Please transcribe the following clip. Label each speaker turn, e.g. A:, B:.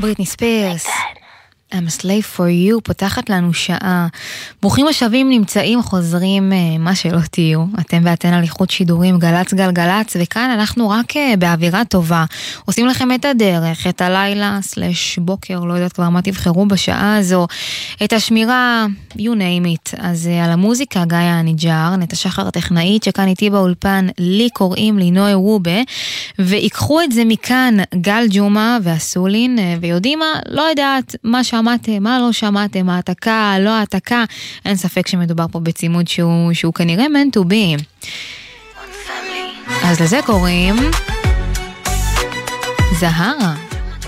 A: בריטני ספירס. I'm a slave for you, פותחת לנו שעה. ברוכים השבים, נמצאים, חוזרים, מה שלא תהיו. אתם ואתן על איכות שידורים, גלץ גלגלץ, וכאן אנחנו רק באווירה טובה. עושים לכם את הדרך, את הלילה, /בוקר, לא יודעת כבר מה תבחרו בשעה הזו, את השמירה, you name it. אז על המוזיקה, גיא הניג'ר, נטע שחר הטכנאית, שכאן איתי באולפן, לי קוראים לינוי וובה, ויקחו את זה מכאן, גל ג'ומה והסולין, ויודעים מה, לא יודעת מה שמעתם, מה לא שמעתם, העתקה, לא העתקה, אין ספק שמדובר פה בצימוד שהוא כנראה meant to be. אז לזה קוראים זהרה.